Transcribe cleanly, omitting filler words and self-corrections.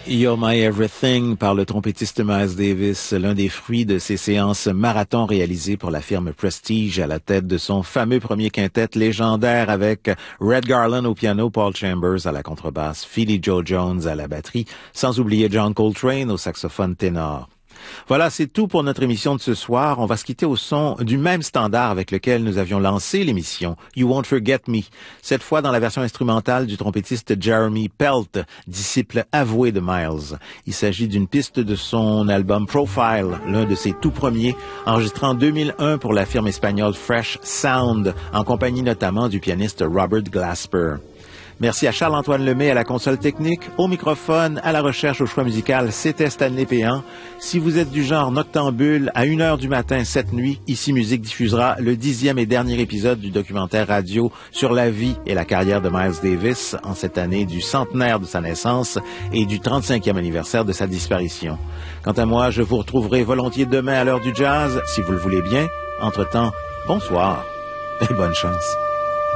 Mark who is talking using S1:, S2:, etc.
S1: You're My Everything par le trompettiste Miles Davis, l'un des fruits de ses séances marathon réalisées pour la firme Prestige à la tête de son fameux premier quintet légendaire avec Red Garland au piano, Paul Chambers à la contrebasse, Philly Joe Jones à la batterie, sans oublier John Coltrane au saxophone ténor. Voilà, c'est tout pour notre émission de ce soir. On va se quitter au son du même standard avec lequel nous avions lancé l'émission, You Won't Forget Me. Cette fois dans la version instrumentale du trompettiste Jeremy Pelt, disciple avoué de Miles. Il s'agit d'une piste de son album Profile, l'un de ses tout premiers, enregistré en 2001 pour la firme espagnole Fresh Sound, en compagnie notamment du pianiste Robert Glasper. Merci à Charles-Antoine Lemay à la console technique, au microphone, à la recherche, au choix musical, c'était Stanley Péan. Si vous êtes du genre noctambule, à 1h du matin cette nuit, Ici Musique diffusera le 10e et dernier épisode du documentaire radio sur la vie et la carrière de Miles Davis en cette année du centenaire de sa naissance et du 35e anniversaire de sa disparition. Quant à moi, je vous retrouverai volontiers demain à l'heure du jazz, si vous le voulez bien. Entre-temps, bonsoir et bonne chance.